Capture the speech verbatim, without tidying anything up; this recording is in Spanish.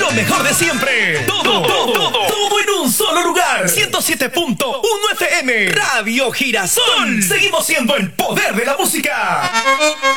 Lo mejor de siempre. Todo, todo, todo, todo en un solo lugar. ciento siete punto uno F M. Radio Girasol. Seguimos siendo el poder de la música.